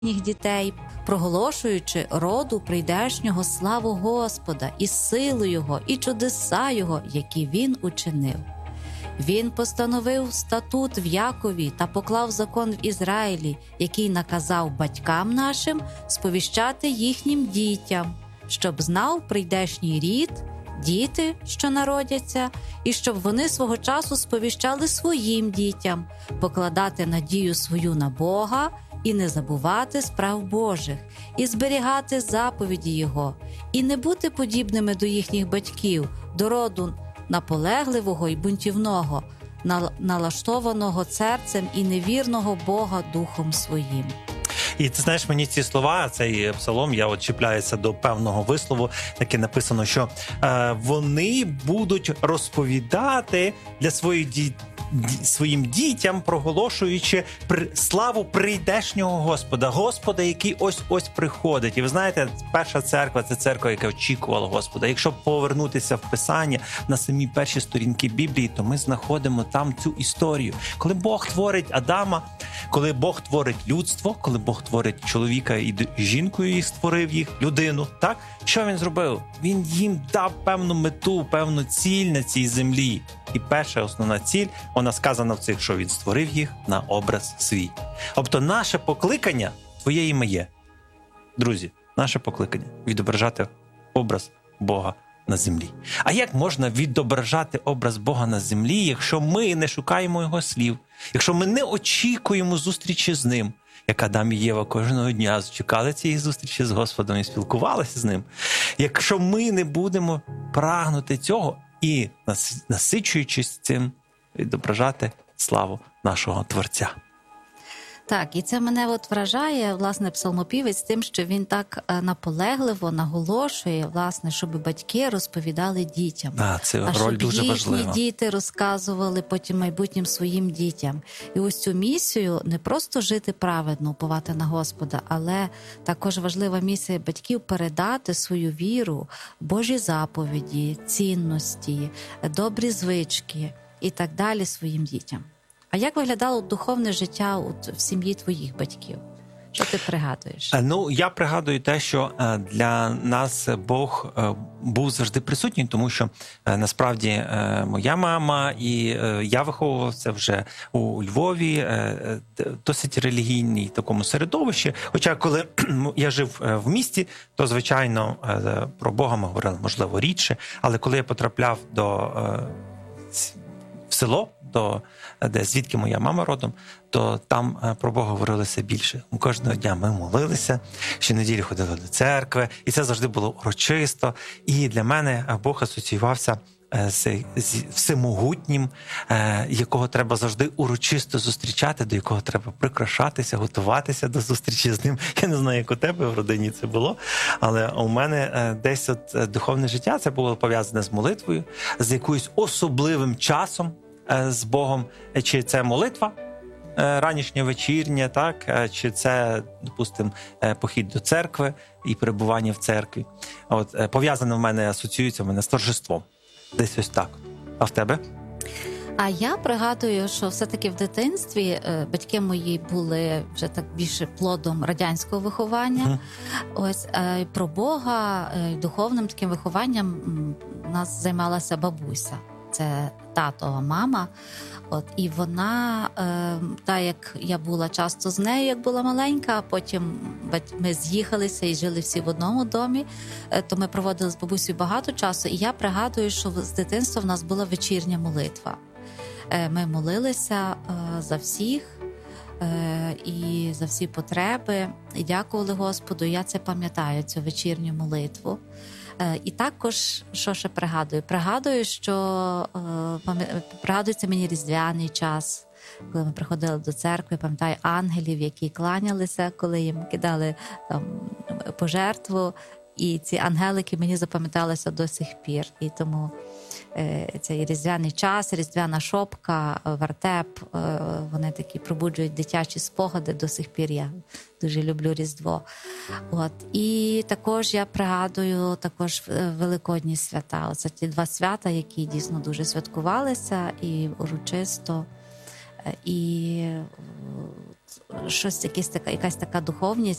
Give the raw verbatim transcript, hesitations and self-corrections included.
їхніх дітей, проголошуючи роду прийдешнього славу Господа і силу Його, і чудеса Його, які Він учинив. Він постановив статут в Якові та поклав закон в Ізраїлі, який наказав батькам нашим сповіщати їхнім дітям, щоб знав прийдешній рід, діти, що народяться, і щоб вони свого часу сповіщали своїм дітям, покладати надію свою на Бога і не забувати справ Божих, і зберігати заповіді Його, і не бути подібними до їхніх батьків, до роду наполегливого і бунтівного, налаштованого серцем і невірного Бога духом своїм. І ти знаєш, мені ці слова, цей псалом, я от чіпляюся до певного вислову, таке написано, що е, вони будуть розповідати для своїх дітей, своїм дітям, проголошуючи славу прийдешнього Господа, Господа, який ось-ось приходить. І ви знаєте, перша церква – це церква, яка очікувала Господа. Якщо повернутися в Писання на самі перші сторінки Біблії, то ми знаходимо там цю історію. Коли Бог творить Адама, коли Бог творить людство, коли Бог творить чоловіка і жінкою, їх створив їх, людину, так? Що він зробив? Він їм дав певну мету, певну ціль на цій землі. І перша основна ціль, вона сказана в цих, що він створив їх на образ свій. Тобто наше покликання, твоє і моє, друзі, наше покликання – відображати образ Бога на землі. А як можна відображати образ Бога на землі, якщо ми не шукаємо Його слів, якщо ми не очікуємо зустрічі з Ним, як Адам і Єва кожного дня чекали цієї зустрічі з Господом і спілкувалися з Ним, якщо ми не будемо прагнути цього і, насичуючись цим, відображати славу нашого Творця. Так, і це мене от вражає, власне, псалмопівець тим, що він так наполегливо наголошує, власне, щоб батьки розповідали дітям. А, це а роль дуже важлива. Їхні діти розказували потім майбутнім своїм дітям. І ось цю місію не просто жити праведно, уповати на Господа, але також важлива місія батьків передати свою віру, Божі заповіді, цінності, добрі звички і так далі своїм дітям. А як виглядало духовне життя от в сім'ї твоїх батьків? Що ти пригадуєш? Ну, я пригадую те, що для нас Бог був завжди присутній, тому що насправді моя мама і я виховувався вже у Львові, досить релігійній такому середовищі. Хоча коли я жив в місті, то, звичайно, про Бога ми говорили, можливо, рідше, але коли я потрапляв до в село, до де звідки моя мама родом, то там про Бога говорилося більше. Кожного дня ми молилися, щонеділі ходили до церкви, і це завжди було урочисто. І для мене Бог асоціювався з всемогутнім, якого треба завжди урочисто зустрічати, до якого треба прикрашатися, готуватися до зустрічі з ним. Я не знаю, як у тебе в родині це було, але у мене десь от духовне життя це було пов'язане з молитвою, з якоюсь особливим часом з Богом, чи це молитва ранішня, вечірня, так, чи це, допустимо, похід до церкви і перебування в церкві. От пов'язане в мене, асоціюється в мене з торжеством. Десь ось так. А в тебе? А я пригадую, що все-таки в дитинстві батьки мої були вже так більше плодом радянського виховання. Mm. Ось про Бога, духовним таким вихованням нас займалася бабуся. Це татова мама. От, і вона, е, та як я була часто з нею, як була маленька, а потім ми з'їхалися і жили всі в одному домі, е, то ми проводили з бабусею багато часу. І я пригадую, що з дитинства в нас була вечірня молитва. Е, ми молилися е, за всіх е, і за всі потреби. І дякували Господу. Я це пам'ятаю, цю вечірню молитву. І також, що ще пригадую? Пригадую, що пригадується мені різдвяний час, коли ми приходили до церкви, пам'ятаю ангелів, які кланялися, коли їм кидали там пожертву. І ці ангелики мені запам'яталися до сих пір. І тому е, цей різдвяний час, різдвяна шопка, вертеп, е, вони такі пробуджують дитячі спогади до сих пір. Я дуже люблю Різдво. От. І також я пригадую також великодні свята. Оце ті два свята, які дійсно дуже святкувалися і урочисто. І щось, якась така, якась така духовність.